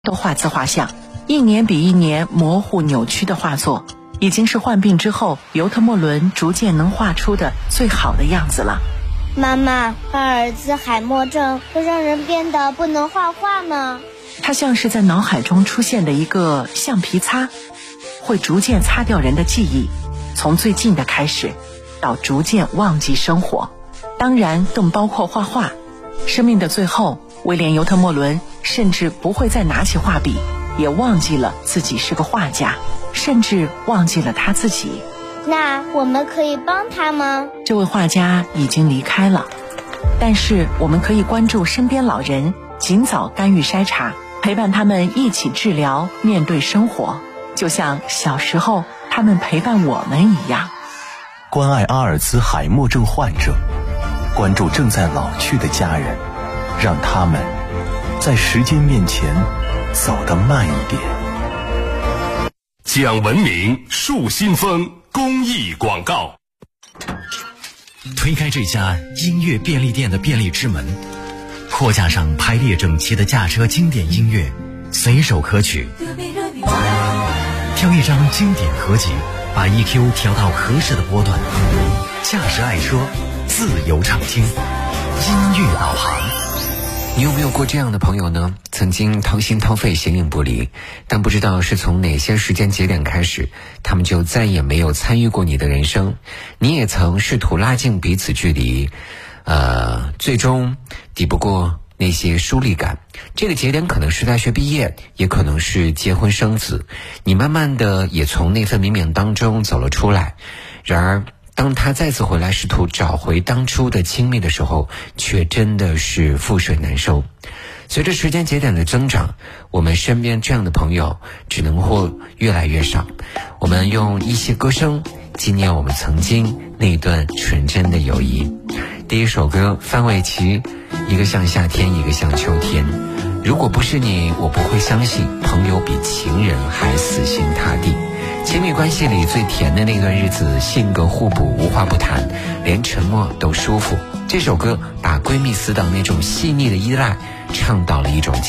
都画自画像，一年比一年模糊扭曲的画作，已经是患病之后尤特莫伦逐渐能画出的最好的样子了。 妈妈，阿尔兹海默症会让人变得不能画画吗？ 它像是在脑海中出现的一个橡皮擦，会逐渐擦掉人的记忆，从最近的开始到逐渐忘记生活，当然更包括画画。生命的最后，威廉·尤特莫伦甚至不会再拿起画笔，也忘记了自己是个画家，甚至忘记了他自己。 那我们可以帮他吗？ 这位画家已经离开了，但是我们可以关注身边老人，尽早干预筛查，陪伴他们一起治疗，面对生活，就像小时候他们陪伴我们一样。 关爱阿尔兹海默症患者，关注正在老去的家人，让他们在时间面前走得慢一点。 讲文明树新风公益广告。 推开这家音乐便利店的便利之门，货架上排列整齐的驾车经典音乐，随手可取。挑一张经典合集，把 EQ 调到合适的波段，驾驶爱车，自由畅听，音乐导航。 你有没有过这样的朋友呢？曾经掏心掏肺形影不离，但不知道是从哪些时间节点开始，他们就再也没有参与过你的人生。你也曾试图拉近彼此距离，最终抵不过那些疏离感。这个节点可能是大学毕业，也可能是结婚生子，你慢慢的也从那份冥冥当中走了出来。然而当他再次回来试图找回当初的亲密的时候，却真的是覆水难收。随着时间节点的增长，我们身边这样的朋友只能会越来越少。我们用一些歌声纪念我们曾经那段纯真的友谊。第一首歌，范玮琪，一个像夏天，一个像秋天。如果不是你，我不会相信朋友比情人还死心塌地。亲密关系里最甜的那段日子，性格互补，无话不谈，连沉默都舒服。这首歌把闺蜜死党那种细腻的依赖唱到了一种